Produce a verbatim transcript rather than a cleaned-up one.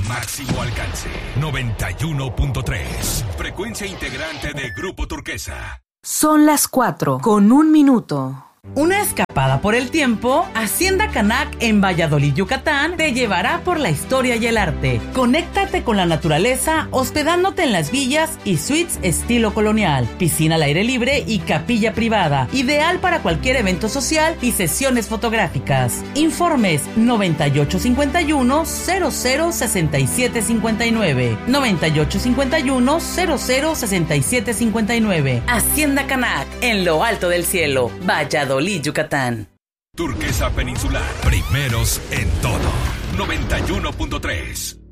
máximo alcance. noventa y uno punto tres. Frecuencia integrante de Grupo Turquesa. Son las cuatro con un minuto. Una escapada por el tiempo, Hacienda Canac en Valladolid, Yucatán, te llevará por la historia y el arte. Conéctate con la naturaleza hospedándote en las villas y suites estilo colonial, piscina al aire libre y capilla privada, ideal para cualquier evento social y sesiones fotográficas. Informes noventa y ocho cincuenta y uno cero cero sesenta y siete cincuenta y nueve, noventa y ocho cincuenta y uno cero cero sesenta y siete cincuenta y nueve. Hacienda Canac, en lo alto del cielo, Valladolid, Yucatán. Turquesa Peninsular, primeros en todo. noventa y uno punto tres.